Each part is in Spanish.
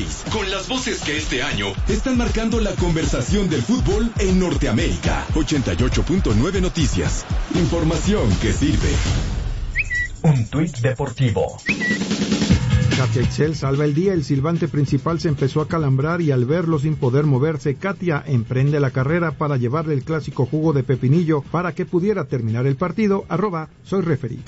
6, con las voces que este año están marcando la conversación del fútbol en Norteamérica. 88.9 Noticias. Información que sirve. Un tuit deportivo. Katia Itzel salva el día, el silbante principal se empezó a calambrar y al verlo sin poder moverse, Katia emprende la carrera para llevarle el clásico jugo de pepinillo para que pudiera terminar el partido. @soy referí.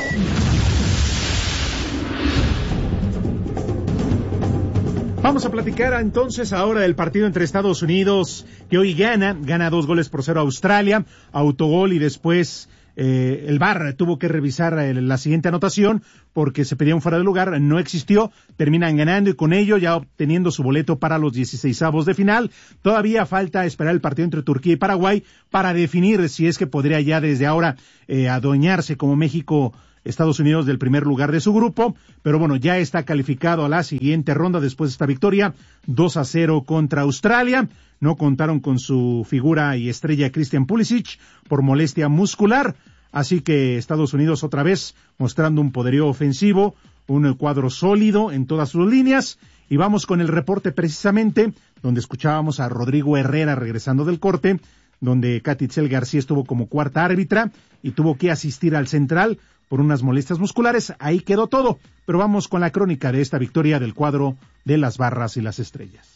Vamos a platicar entonces ahora del partido entre Estados Unidos, que hoy gana 2-0 a Australia, autogol y después el VAR tuvo que revisar la siguiente anotación porque se pedía un fuera de lugar, no existió, terminan ganando y con ello ya obteniendo su boleto para los 16avos de final. Todavía falta esperar el partido entre Turquía y Paraguay para definir si es que podría ya desde ahora adueñarse como México Estados Unidos del primer lugar de su grupo, pero bueno, ya está calificado a la siguiente ronda después de esta victoria, 2-0 contra Australia. No contaron con su figura y estrella Christian Pulisic por molestia muscular, así que Estados Unidos otra vez mostrando un poderío ofensivo, un cuadro sólido en todas sus líneas, y vamos con el reporte precisamente, donde escuchábamos a Rodrigo Herrera regresando del corte, donde Katy Itzel García estuvo como cuarta árbitra y tuvo que asistir al central por unas molestias musculares. Ahí quedó todo, pero vamos con la crónica de esta victoria del cuadro de las Barras y las Estrellas.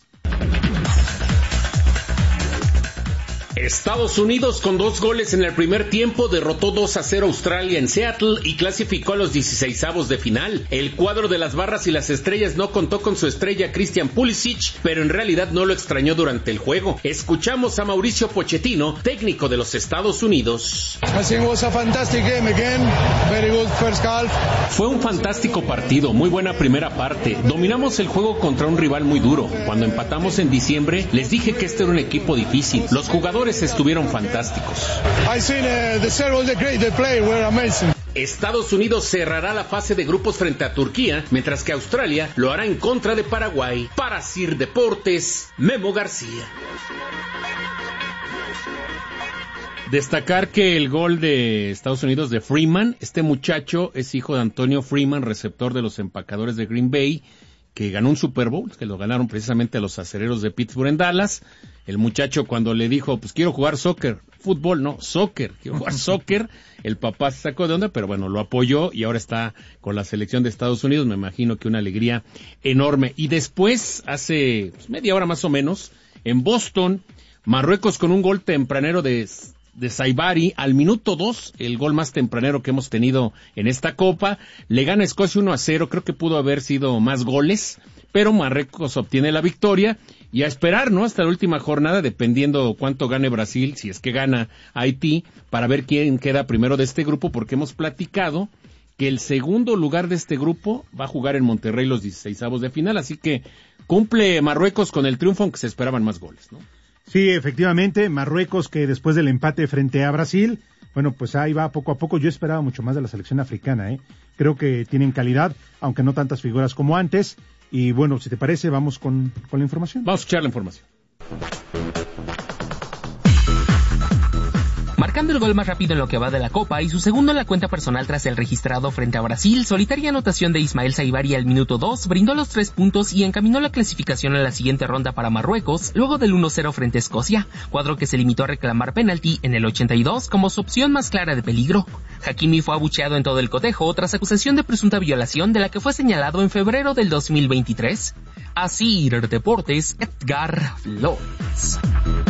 Estados Unidos con 2 goles en el primer tiempo derrotó 2-0 a Australia en Seattle y clasificó a los 16avos de final. El cuadro de las Barras y las Estrellas no contó con su estrella Christian Pulisic, pero en realidad no lo extrañó durante el juego. Escuchamos a Mauricio Pochettino, técnico de los Estados Unidos. Fue un fantástico partido, muy buena primera parte. Dominamos el juego contra un rival muy duro. Cuando empatamos en diciembre, les dije que este era un equipo difícil. Los jugadores estuvieron fantásticos. Estados Unidos cerrará la fase de grupos frente a Turquía, mientras que Australia lo hará en contra de Paraguay. Para Sir Deportes, Memo García. Destacar que el gol de Estados Unidos de Freeman, este muchacho es hijo de Antonio Freeman, receptor de los Empacadores de Green Bay, que ganó un Super Bowl, que lo ganaron precisamente a los Acereros de Pittsburgh en Dallas. El muchacho cuando le dijo, pues quiero jugar fútbol, quiero jugar soccer, el papá se sacó de onda, pero bueno, lo apoyó y ahora está con la selección de Estados Unidos, me imagino que una alegría enorme. Y después, hace media hora más o menos, en Boston, Marruecos con un gol tempranero de Saibari, al minuto 2, el gol más tempranero que hemos tenido en esta Copa, le gana Escocia 1-0, creo que pudo haber sido más goles, pero Marruecos obtiene la victoria, y a esperar, ¿no?, hasta la última jornada, dependiendo cuánto gane Brasil, si es que gana Haití, para ver quién queda primero de este grupo, porque hemos platicado que el segundo lugar de este grupo va a jugar en Monterrey los 16avos de final, así que cumple Marruecos con el triunfo, aunque se esperaban más goles, ¿no? Sí, efectivamente, Marruecos que después del empate frente a Brasil, bueno, pues ahí va poco a poco. Yo esperaba mucho más de la selección africana, Creo que tienen calidad, aunque no tantas figuras como antes. Y bueno, si te parece, vamos con la información. Vamos a escuchar la información. Marcando el gol más rápido en lo que va de la Copa y su segundo en la cuenta personal tras el registrado frente a Brasil, solitaria anotación de Ismael Saibari al minuto 2 brindó los 3 puntos y encaminó la clasificación a la siguiente ronda para Marruecos, luego del 1-0 frente a Escocia, cuadro que se limitó a reclamar penalti en el 82 como su opción más clara de peligro. Hakimi fue abucheado en todo el cotejo tras acusación de presunta violación de la que fue señalado en febrero del 2023. Así, Deportes, Edgar Flores.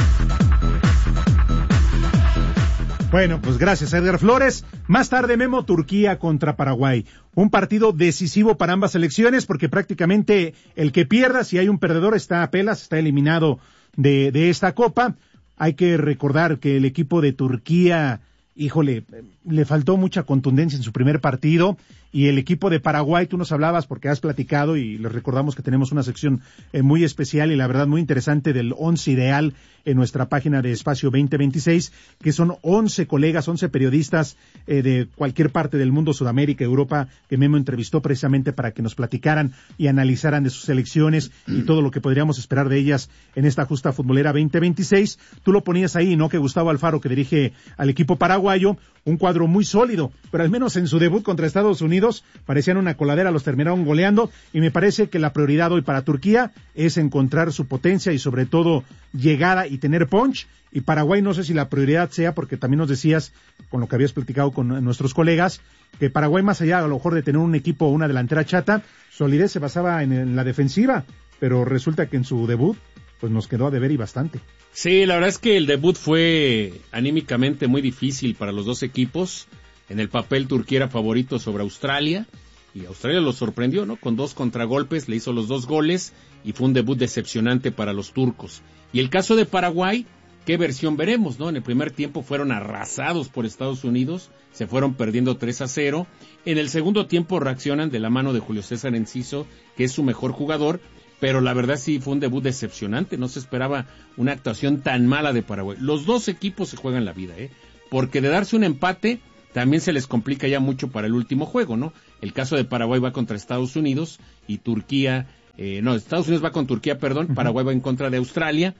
Bueno, pues gracias, Edgar Flores. Más tarde, Memo, Turquía contra Paraguay. Un partido decisivo para ambas selecciones porque prácticamente el que pierda, si hay un perdedor, está a pelas, está eliminado de esta Copa. Hay que recordar que el equipo de Turquía, híjole, le faltó mucha contundencia en su primer partido. Y el equipo de Paraguay, tú nos hablabas porque has platicado y les recordamos que tenemos una sección muy especial y la verdad muy interesante del 11 ideal en nuestra página de Espacio 2026, que son 11 colegas, 11 periodistas de cualquier parte del mundo, Sudamérica, Europa, que Memo entrevistó precisamente para que nos platicaran y analizaran de sus selecciones y todo lo que podríamos esperar de ellas en esta justa futbolera 2026. Tú lo ponías ahí, ¿no?, que Gustavo Alfaro, que dirige al equipo paraguayo, un cuadro muy sólido, pero al menos en su debut contra Estados Unidos Unidos, parecían una coladera, los terminaron goleando, y me parece que la prioridad hoy para Turquía es encontrar su potencia y sobre todo llegada y tener punch, y Paraguay no sé si la prioridad sea, porque también nos decías, con lo que habías platicado con nuestros colegas, que Paraguay, más allá a lo mejor de tener un equipo o una delantera chata, solidez se basaba en la defensiva, pero resulta que en su debut pues nos quedó a deber y bastante. Sí, la verdad es que el debut fue anímicamente muy difícil para los dos equipos. En el papel Turquía era favorito sobre Australia, y Australia lo sorprendió, ¿no? Con 2 contragolpes, le hizo los 2 goles, y fue un debut decepcionante para los turcos. Y el caso de Paraguay, ¿qué versión veremos, no? En el primer tiempo fueron arrasados por Estados Unidos, se fueron perdiendo 3-0. En el segundo tiempo reaccionan de la mano de Julio César Enciso, que es su mejor jugador, pero la verdad sí fue un debut decepcionante, no se esperaba una actuación tan mala de Paraguay. Los dos equipos se juegan la vida, porque de darse un empate también se les complica ya mucho para el último juego, ¿no? El caso de Paraguay va contra Estados Unidos y Turquía, Estados Unidos va con Turquía, perdón, Paraguay va en contra de Australia,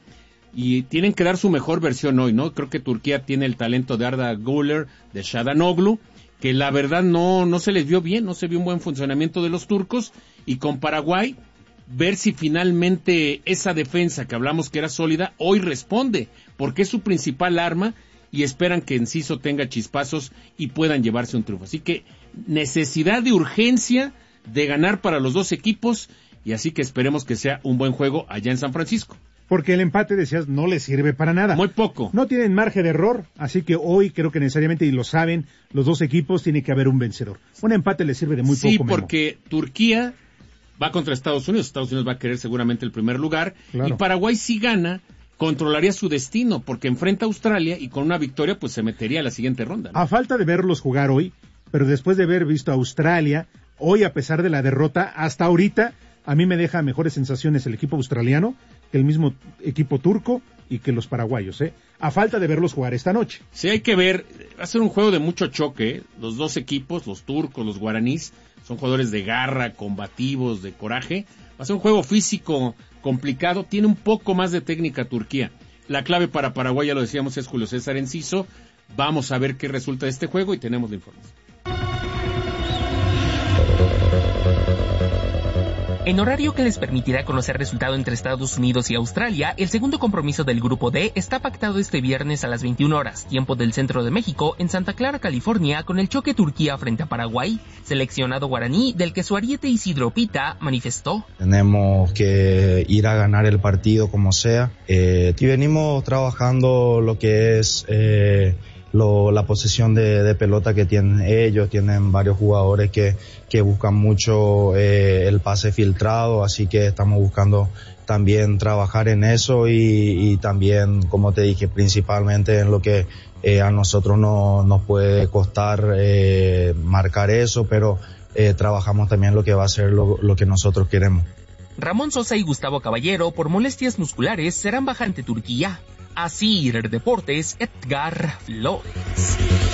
y tienen que dar su mejor versión hoy, ¿no? Creo que Turquía tiene el talento de Arda Güler, de Çalhanoğlu, que la verdad no se les vio bien, no se vio un buen funcionamiento de los turcos, y con Paraguay ver si finalmente esa defensa que hablamos que era sólida, hoy responde, porque es su principal arma, y esperan que Enciso tenga chispazos y puedan llevarse un triunfo. Así que necesidad de urgencia de ganar para los dos equipos, y así que esperemos que sea un buen juego allá en San Francisco. Porque el empate, decías, no les sirve para nada. Muy poco. No tienen margen de error, así que hoy creo que necesariamente, y lo saben, los dos equipos tiene que haber un vencedor. Un empate les sirve de muy poco. Sí, porque Turquía va contra Estados Unidos va a querer seguramente el primer lugar, claro. Y Paraguay si gana, controlaría su destino, porque enfrenta a Australia y con una victoria pues se metería a la siguiente ronda, ¿no? A falta de verlos jugar hoy, pero después de haber visto a Australia, hoy a pesar de la derrota, hasta ahorita, a mí me deja mejores sensaciones el equipo australiano que el mismo equipo turco y que los paraguayos, a falta de verlos jugar esta noche. Sí, hay que ver, va a ser un juego de mucho choque, los dos equipos, los turcos, los guaraníes, son jugadores de garra, combativos, de coraje. Va a ser un juego físico complicado, tiene un poco más de técnica Turquía. La clave para Paraguay, ya lo decíamos, es Julio César Enciso. Vamos a ver qué resulta de este juego y tenemos la información. En horario que les permitirá conocer resultado entre Estados Unidos y Australia, el segundo compromiso del Grupo D está pactado este viernes a las 21 horas, tiempo del centro de México, en Santa Clara, California, con el choque Turquía frente a Paraguay. Seleccionado guaraní, del que su ariete Isidro Pita manifestó: tenemos que ir a ganar el partido como sea, y venimos trabajando lo que es la posesión de pelota que tienen ellos. Tienen varios jugadores que buscan mucho el pase filtrado, así que estamos buscando también trabajar en eso y también, como te dije, principalmente en lo que a nosotros nos puede costar marcar eso, pero trabajamos también lo que va a ser lo que nosotros queremos. Ramón Sosa y Gustavo Caballero, por molestias musculares, serán baja ante Turquía. Asir Deportes, Edgar Flores.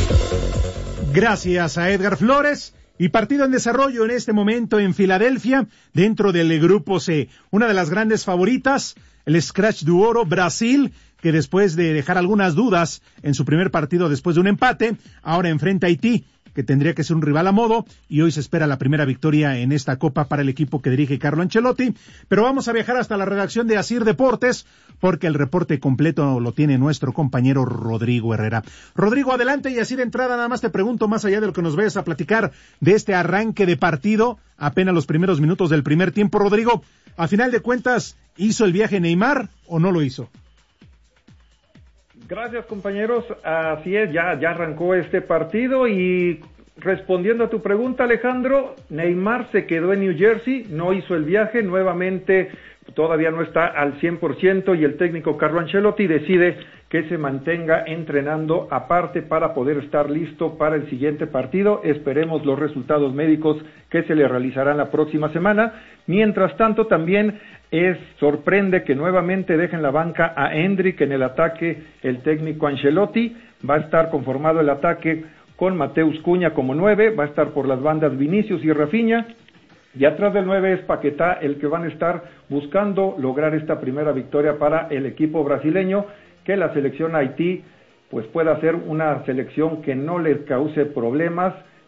Gracias a Edgar Flores. Y partido en desarrollo en este momento en Filadelfia, dentro del Grupo C. Una de las grandes favoritas, el Scratch du Oro, Brasil, que después de dejar algunas dudas en su primer partido después de un empate, ahora enfrenta a Haití, que tendría que ser un rival a modo, y hoy se espera la primera victoria en esta copa para el equipo que dirige Carlo Ancelotti. Pero vamos a viajar hasta la redacción de Asir Deportes, porque el reporte completo lo tiene nuestro compañero Rodrigo Herrera. Rodrigo, adelante, y así de entrada nada más te pregunto, más allá de lo que nos vayas a platicar de este arranque de partido, apenas los primeros minutos del primer tiempo, Rodrigo, a final de cuentas, ¿hizo el viaje Neymar o no lo hizo? Gracias, compañeros. Así es, ya arrancó este partido y respondiendo a tu pregunta, Alejandro, Neymar se quedó en New Jersey, no hizo el viaje, nuevamente todavía no está al 100% y el técnico Carlo Ancelotti decide que se mantenga entrenando aparte para poder estar listo para el siguiente partido. Esperemos los resultados médicos que se le realizarán la próxima semana. Mientras tanto, también sorprende que nuevamente dejen la banca a Endrick en el ataque el técnico Ancelotti. Va a estar conformado el ataque con Mateus Cunha como 9, va a estar por las bandas Vinicius y Rafinha, y atrás del 9 es Paquetá el que van a estar buscando lograr esta primera victoria para el equipo brasileño, que la selección Haití pues pueda ser una selección que no les cause problemas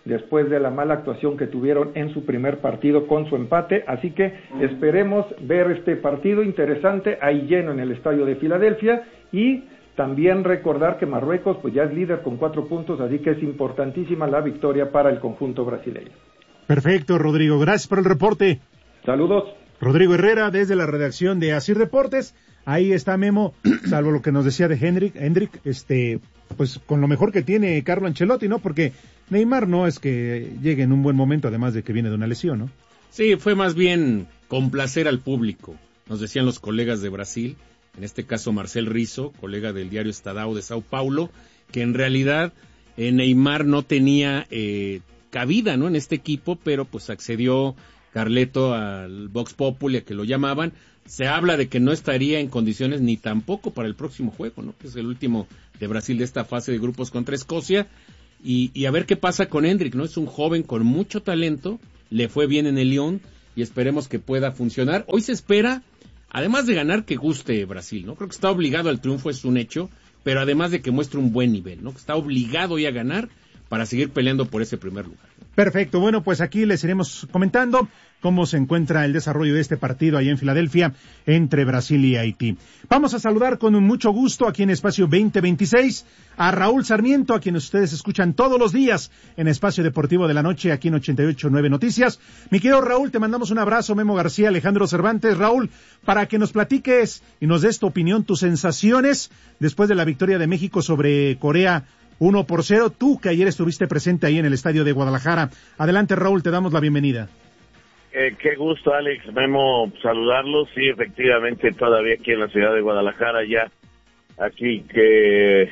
después de la mala actuación que tuvieron en su primer partido con su empate, así que esperemos ver este partido interesante ahí lleno en el estadio de Filadelfia, y también recordar que Marruecos pues ya es líder con 4 puntos, así que es importantísima la victoria para el conjunto brasileño. Perfecto, Rodrigo, gracias por el reporte. Saludos. Rodrigo Herrera desde la redacción de Asir Deportes. Ahí está Memo, salvo lo que nos decía de Hendrik, pues con lo mejor que tiene Carlo Ancelotti, ¿no? Porque Neymar no es que llegue en un buen momento, además de que viene de una lesión, ¿no? Sí, fue más bien complacer al público, nos decían los colegas de Brasil, en este caso Marcel Rizzo, colega del diario Estadão de Sao Paulo, que en realidad Neymar no tenía cabida, ¿no?, en este equipo, pero pues accedió Carleto al Vox Populi, a que lo llamaban. Se habla de que no estaría en condiciones ni tampoco para el próximo juego, ¿no?, que es el último de Brasil de esta fase de grupos contra Escocia, y a ver qué pasa con Hendrik, ¿no? Es un joven con mucho talento, le fue bien en el Lyon, y esperemos que pueda funcionar. Hoy se espera, además de ganar, que guste Brasil, ¿no? Creo que está obligado al triunfo, es un hecho, pero además de que muestre un buen nivel, ¿no? Que está obligado ya a ganar para seguir peleando por ese primer lugar. Perfecto, bueno, pues aquí les iremos comentando cómo se encuentra el desarrollo de este partido ahí en Filadelfia entre Brasil y Haití. Vamos a saludar con mucho gusto aquí en Espacio 2026 a Raúl Sarmiento, a quien ustedes escuchan todos los días en Espacio Deportivo de la Noche aquí en 88.9 Noticias. Mi querido Raúl, te mandamos un abrazo, Memo García, Alejandro Cervantes. Raúl, para que nos platiques y nos des tu opinión, tus sensaciones después de la victoria de México sobre Corea 1-0, tú que ayer estuviste presente ahí en el estadio de Guadalajara. Adelante, Raúl, te damos la bienvenida. Qué gusto, Alex, Memo, saludarlos. Sí, efectivamente, todavía aquí en la ciudad de Guadalajara, ya aquí que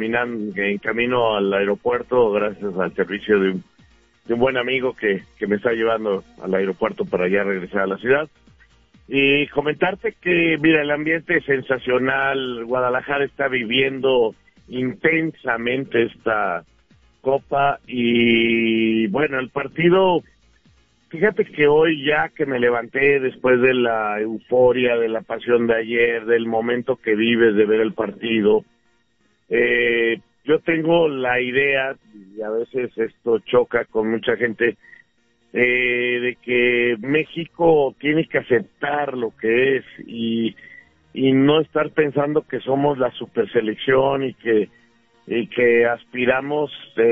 en camino al aeropuerto, gracias al servicio de un buen amigo que me está llevando al aeropuerto para ya regresar a la ciudad. Y comentarte que, mira, el ambiente es sensacional. Guadalajara está viviendo intensamente esta Copa, y bueno, el partido, fíjate que hoy, ya que me levanté después de la euforia, de la pasión de ayer, del momento que vives de ver el partido, yo tengo la idea, y a veces esto choca con mucha gente, de que México tiene que aceptar lo que es y no estar pensando que somos la superselección y que aspiramos,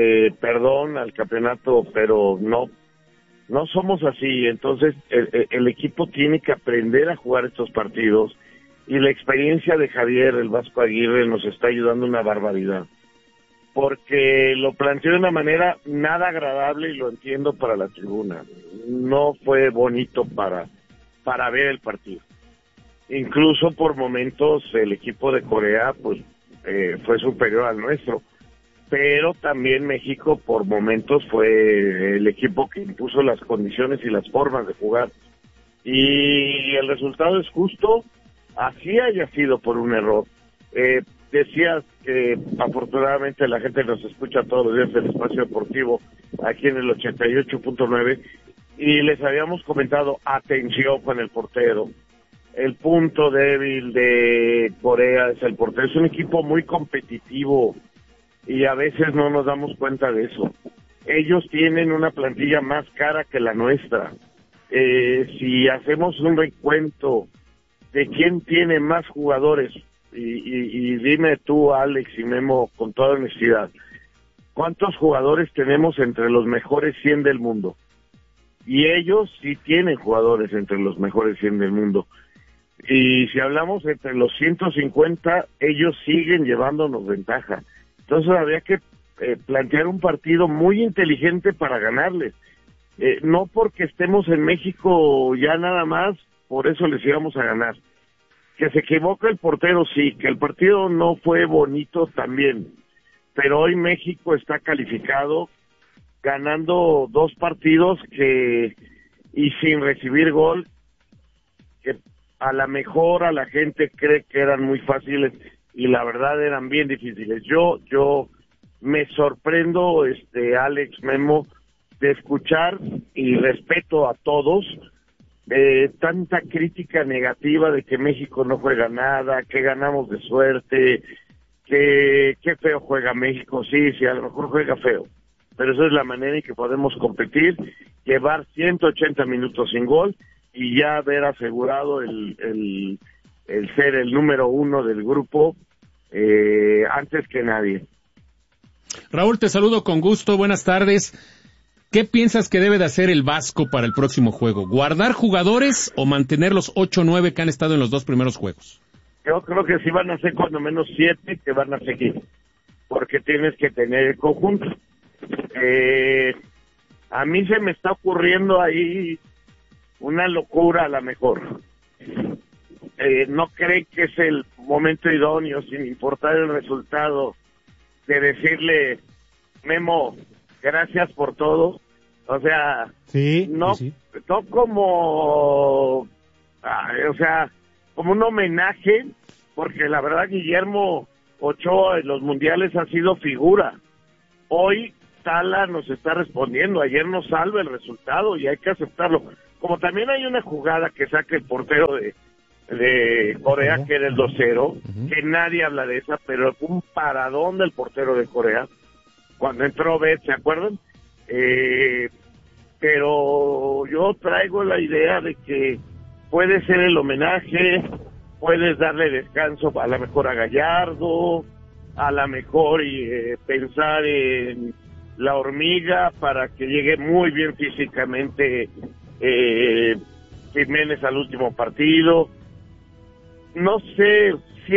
al campeonato, pero no somos así. Entonces el equipo tiene que aprender a jugar estos partidos, y la experiencia de Javier el Vasco Aguirre nos está ayudando una barbaridad, porque lo planteó de una manera nada agradable, y lo entiendo, para la tribuna. No fue bonito para ver el partido. Incluso por momentos el equipo de Corea pues fue superior al nuestro, pero también México por momentos fue el equipo que impuso las condiciones y las formas de jugar, y el resultado es justo, así haya sido por un error. Decías que afortunadamente la gente nos escucha todos los días en el Espacio Deportivo aquí en el 88.9, y les habíamos comentado, atención con el portero. El punto débil de Corea es el portero. Es un equipo muy competitivo y a veces no nos damos cuenta de eso. Ellos tienen una plantilla más cara que la nuestra. Si hacemos un recuento de quién tiene más jugadores, y dime tú, Alex y Memo, con toda honestidad, ¿cuántos jugadores tenemos entre los mejores 100 del mundo? Y ellos sí tienen jugadores entre los mejores 100 del mundo. Y si hablamos entre los 150, ellos siguen llevándonos ventaja. Entonces habría que plantear un partido muy inteligente para ganarles. No porque estemos en México ya nada más, por eso les íbamos a ganar. Que se equivoca el portero, sí. Que el partido no fue bonito, también. Pero hoy México está calificado, ganando 2 partidos y sin recibir gol, que a la mejor a la gente cree que eran muy fáciles, y la verdad eran bien difíciles. Yo me sorprendo, Alex, Memo, de escuchar, y respeto a todos, tanta crítica negativa de que México no juega nada, que ganamos de suerte, que feo juega México. Sí, a lo mejor juega feo, pero esa es la manera en que podemos competir, llevar 180 minutos sin gol y ya haber asegurado el ser el número 1 del grupo antes que nadie. Raúl, te saludo con gusto, buenas tardes. ¿Qué piensas que debe de hacer el Vasco para el próximo juego? ¿Guardar jugadores o mantener los 8 o 9 que han estado en los 2 primeros juegos? Yo creo que sí van a ser cuando menos 7 que van a seguir, porque tienes que tener el conjunto. A mí se me está ocurriendo ahí una locura a lo mejor. ¿No creen que es el momento idóneo, sin importar el resultado, de decirle, Memo, gracias por todo? O sea, sí, no, sí. No como, como un homenaje, porque la verdad Guillermo Ochoa en los mundiales ha sido figura. Hoy Tala nos está respondiendo, ayer nos salva el resultado y hay que aceptarlo. Como también hay una jugada que saca el portero de Corea, que era el 2-0, que nadie habla de esa, pero fue un paradón del portero de Corea, cuando entró Bet, ¿se acuerdan? Pero yo traigo la idea de que puede ser el homenaje, puedes darle descanso a lo mejor a Gallardo, a lo mejor pensar en la hormiga para que llegue muy bien físicamente Jiménez al último partido. No sé,